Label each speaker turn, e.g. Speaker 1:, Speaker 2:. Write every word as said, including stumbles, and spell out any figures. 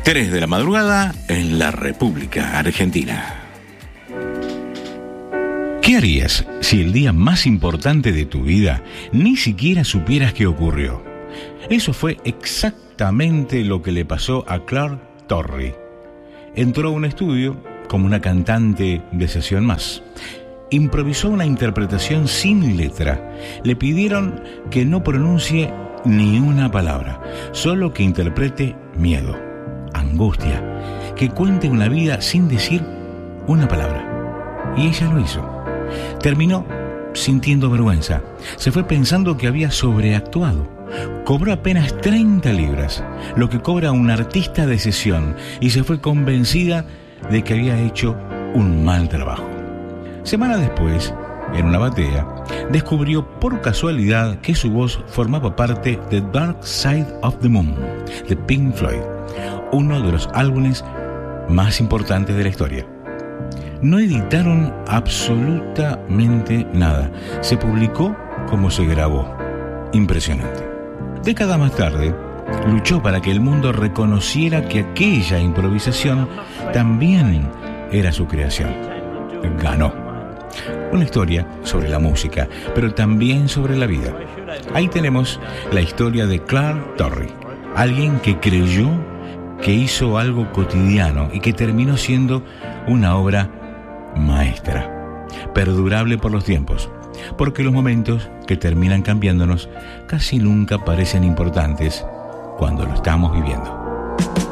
Speaker 1: tres de la madrugada en la República Argentina. ¿Qué harías si el día más importante de tu vida ni siquiera supieras qué ocurrió? Eso fue exactamente lo que le pasó a Clark Terry. Entró a un estudio como una cantante de sesión más. Improvisó una interpretación sin letra. Le pidieron que no pronuncie ni una palabra, solo que interprete miedo, angustia, que cuente una vida sin decir una palabra. Y ella lo hizo. Terminó sintiendo vergüenza. Se fue pensando que había sobreactuado. Cobró apenas treinta libras, lo que cobra un artista de sesión, y se fue convencida de que había hecho un mal trabajo. Semanas después, en una batea, descubrió por casualidad que su voz formaba parte de Dark Side of the Moon, de Pink Floyd, uno de los álbumes más importantes de la historia. No editaron absolutamente nada. Se publicó como se grabó. Impresionante. Décadas más tarde, luchó para que el mundo reconociera que aquella improvisación también era su creación. Ganó. Una historia sobre la música, pero también sobre la vida. Ahí tenemos la historia de Clark Terry, alguien que creyó que hizo algo cotidiano y que terminó siendo una obra maestra, perdurable por los tiempos, porque los momentos que terminan cambiándonos casi nunca parecen importantes cuando lo estamos viviendo.